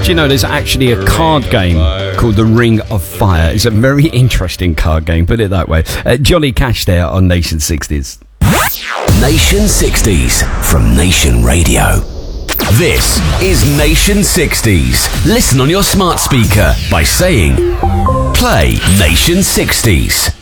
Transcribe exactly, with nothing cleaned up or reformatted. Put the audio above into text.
you know there's actually a card game called the Ring of Fire? It's a very interesting card game, put it that way. Uh, Johnny Cash there on Nation sixties. Nation sixties from Nation Radio. This is Nation sixties. Listen on your smart speaker by saying, play Nation sixties.